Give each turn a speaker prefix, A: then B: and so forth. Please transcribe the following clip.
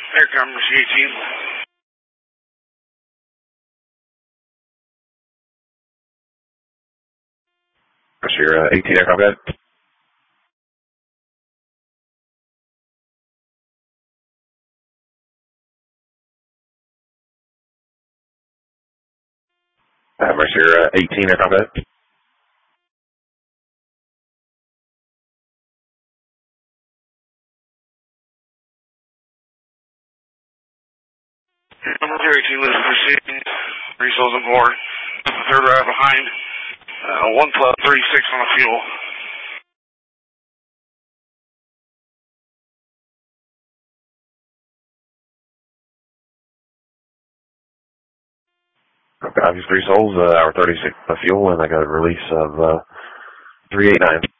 A: Aircraft Mercy 18.
B: Mercy 18 aircraft, go ahead. Mercy 18 aircraft, go ahead.
A: Number 18, listen, proceeding. Resource aboard. Third right behind. 1 plus 36 on the fuel.
B: Okay, obviously 3 souls, hour 36 fuel, and I got a release of 389.